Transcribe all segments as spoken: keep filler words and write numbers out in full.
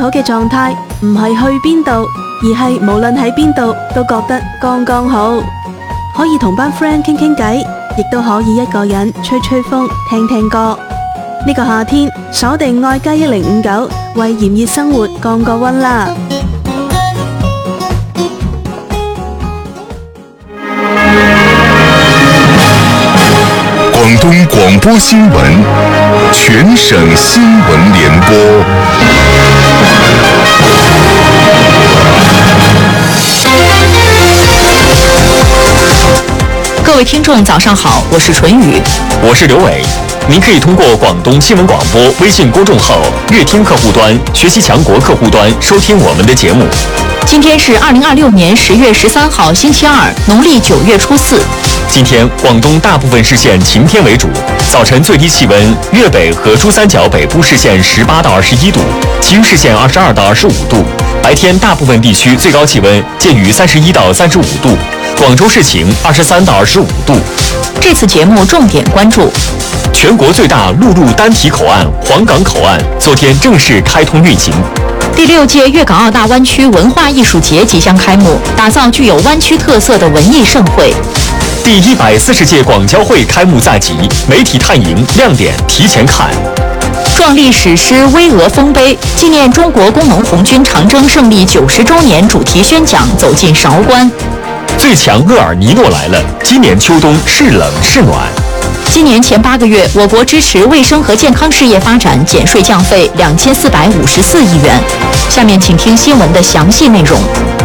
好嘅狀態，唔係去邊度，而係無論喺邊度都覺得剛剛好。可以同班 friend 傾傾偈，亦都可以一個人吹吹風，聽聽歌。呢個夏天，鎖定愛家一零五九，為炎熱生活降個溫啦！ 廣東廣播新聞，全省新聞聯播。 各位聽眾早上好，我是淳宇， 我是劉偉。您可以通過廣東新聞廣播微信公眾號粵聽客戶端、學習強國客戶端收聽我們的節目。 今天是二零二六年十月十三號星期二，農曆九月初四。 今天廣東大部分市縣晴天為主，早晨最低氣溫粵北和珠三角北部市縣十八到二十一度，其餘市縣二十二到二十五度。白天大部分地區最高氣溫介於三十一到三十五度，廣州市晴，二十三到二十五度。 這次節目重點關注： 全國最大陸路單體口岸黃港口岸昨天正式開通運行。 第六屆粵港澳大灣區文化藝術節即將開幕，打造具有灣區特色的文藝盛會。 第一百四十屆廣交會開幕在即，媒體探營亮點提前看。 壯麗史詩《巍峨豐碑》紀念中國工農紅軍長征勝利九十週年主題宣講走進韶關。 最強厄爾尼諾來了，今年秋冬是冷是暖。 今年前八個月，我國支持衛生和健康事業發展減稅降費兩千四百五十四億元。下面請聽新聞的詳細內容。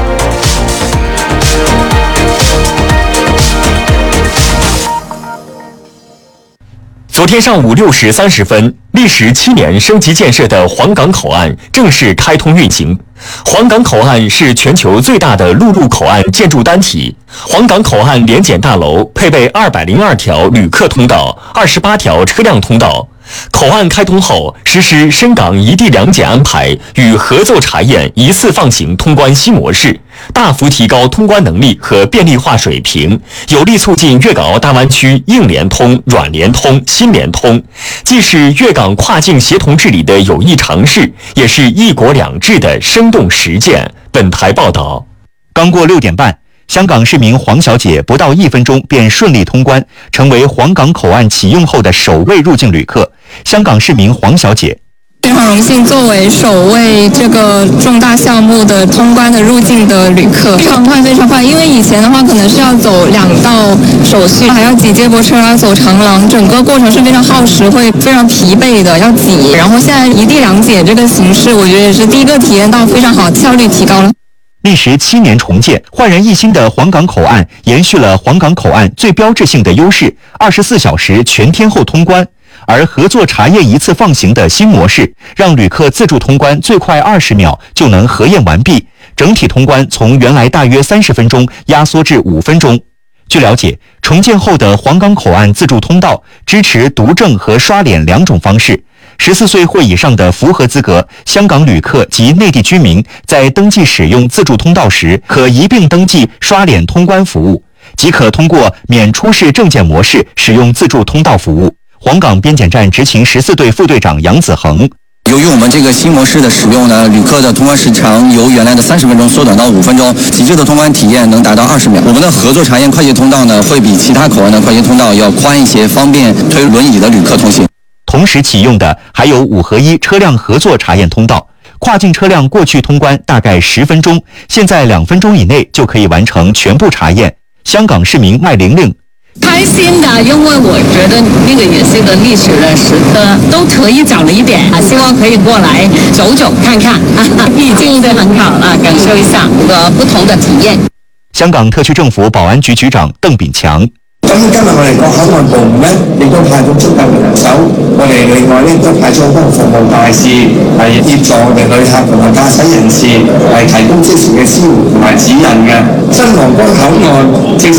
昨天上午六時三十分，歷時七年升級建設的黃港口岸正式開通運行。黃港口岸是全球最大的陸路口岸建築單體。黃港口岸聯檢大樓配備二百零二條旅客通道、二十八條車輛通道。口岸開通後，實施深港一地兩檢安排與合作查驗一次放行通關新模式，大幅提高通關能力和便利化水平，有力促進粵港澳大灣區硬聯通、軟聯通、新聯通，既是粵港跨境協同治理的有益嘗試，也是一國兩制的生動實踐。本台報道。 剛過六點半，香港市民黃小姐不到一分鐘便順利通關，成為黃港口岸啟用後的首位入境旅客。香港市民黃小姐： 非常榮幸作為首位這個重大項目的通關的入境的旅客，非常快非常快，因為以前的話可能是要走兩道手續，還要擠接駁車啊，走長廊，整個過程是非常耗時，會非常疲憊的，要擠。然後現在一地兩檢這個形式，我覺得也是第一個體驗到非常好，效率提高了。 歷時七年重建，煥然一新的黃港口岸延續了黃港口岸最標誌性的優勢，二十四小時全天候通關。而合作查驗一次放行的新模式，讓旅客自助通關最快二十秒就能核驗完畢，整體通關從原來大約三十分鐘壓縮至五分鐘。據了解，重建後的黃港口岸自助通道支持讀證和刷臉兩種方式。十四歲或以上的符合資格香港旅客及內地居民在登記使用自助通道時，可一併登記刷臉通關服務，即可通過免出示證件模式使用自助通道服務。黃港邊檢站執勤十四隊副隊長楊子恒： 由於我們這個新模式的使用呢，旅客的通關時長由原來的三十分鐘縮短到五分鐘，極致的通關體驗能達到二十秒。我們的合作查驗快捷通道呢，會比其他口岸的快捷通道要寬一些，方便推輪椅的旅客通行。 同時啟用的還有五合一車輛合作查驗通道，跨境車輛過去通關大概十分鐘，現在兩分鐘以內就可以完成全部查驗。香港市民麥玲玲： 開心的，因為我覺得那個也是個歷史的時刻，都可以早了一點啊，希望可以過來走走看看，畢竟都很好啊，感受一下個不同的體驗。 香港特區政府保安局局長鄧炳強： 咁今日我哋個口岸部門呢，亦都派咗足夠嘅人手，我哋另外呢都派咗好多服務大使，係協助我哋旅客同埋駕駛人士係提供即時嘅支援同埋指引嘅。新皇崗口岸正式